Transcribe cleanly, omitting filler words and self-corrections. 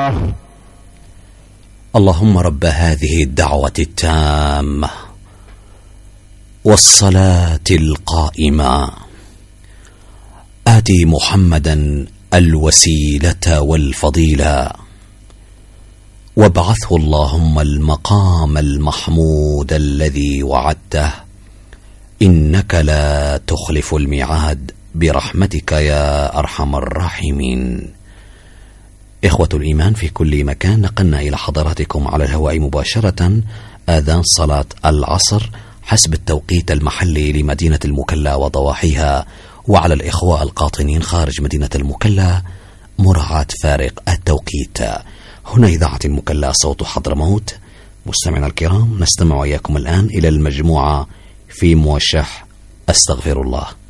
الله. اللهم رب هذه الدعوة التامة والصلاة القائمة آتِ محمدا الوسيلة والفضيلة وابعثه اللهم المقام المحمود الذي وعدته إنك لا تخلف الميعاد برحمتك يا أرحم الراحمين. إخوة الإيمان في كل مكان، نقلنا إلى حضراتكم على الهواء مباشرة آذان صلاة العصر حسب التوقيت المحلي لمدينة المكلا وضواحيها، وعلى الإخوة القاطنين خارج مدينة المكلا مراعاة فارق التوقيت. هنا إذاعة المكلا صوت حضرموت. مستمعينا الكرام، نستمع إياكم الآن إلى المجموعة في موشح أستغفر الله.